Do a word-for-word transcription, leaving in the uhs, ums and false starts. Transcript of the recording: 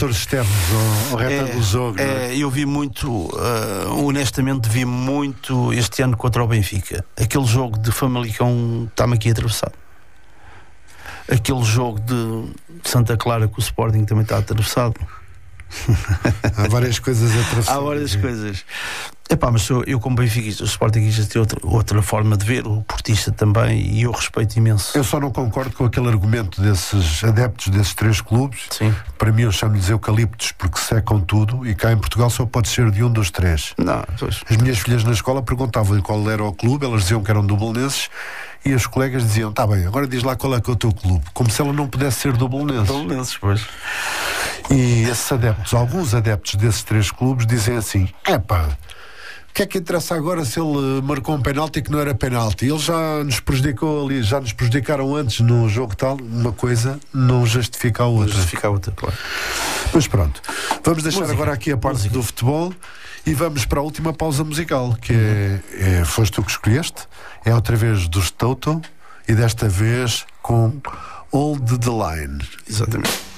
fatores externos ao, ao retângulo do jogo. É, não é? eu vi muito, uh, honestamente, vi muito este ano contra o Benfica. Aquele jogo de Famalicão está-me aqui atravessado. Aquele jogo de Santa Clara com o Sporting também está atravessado. Há várias coisas atravessadas. Há várias coisas. Epá, mas eu, eu como benfiquista, o Sportingista tem outra, outra forma de ver, o portista também, e eu respeito imenso. Eu só não concordo com aquele argumento desses adeptos desses três clubes. Sim. Para mim eu chamo-lhes eucaliptos porque secam tudo, e cá em Portugal só pode ser de um dos três. Não, pois. As minhas filhas na escola perguntavam-lhe qual era o clube, elas diziam que eram do Belenenses, e os colegas diziam, tá bem, agora diz lá qual é que é o teu clube, como se ela não pudesse ser do Belenenses. Do Belenenses, pois. E esses adeptos, alguns adeptos desses três clubes dizem assim, epá, o que é que interessa agora se ele marcou um penalti que não era penalti? Ele já nos prejudicou ali, já nos prejudicaram antes no jogo tal. Uma coisa não justifica a outra. Justifica a outra, claro. Mas pronto, vamos deixar Música. agora aqui a parte Música. do futebol e vamos para a última pausa musical, que é, é foste tu que escolheste, é outra vez dos Toto e desta vez com Hold the Line. Exatamente.